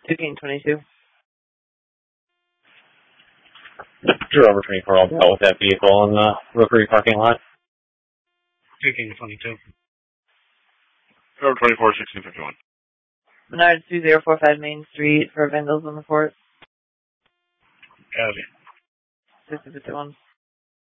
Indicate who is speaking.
Speaker 1: 2 King 22.
Speaker 2: Drover 24, I'll deal with that vehicle in the Rookery parking lot.
Speaker 3: 2 King 22.
Speaker 4: Drover 24, 1651.
Speaker 1: Menard 2045 Main Street for vandals on the fort.
Speaker 3: Copy.
Speaker 1: 6051.